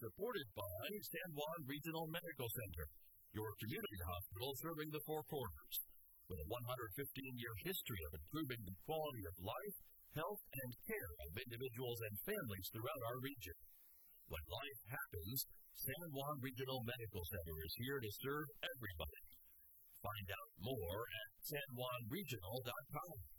supported by San Juan Regional Medical Center, your community hospital serving the Four Corners. With a 115-year history of improving the quality of life, health, and care of individuals and families throughout our region. When life happens, San Juan Regional Medical Center is here to serve everybody. Find out more at sanjuanregional.com.